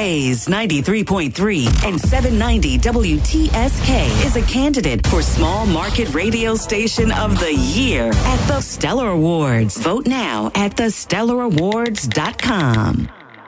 Blaze 93.3 and 790 WTSK is a candidate for Small Market Radio Station of the Year at the Stellar Awards. Vote now at thestellarawards.com.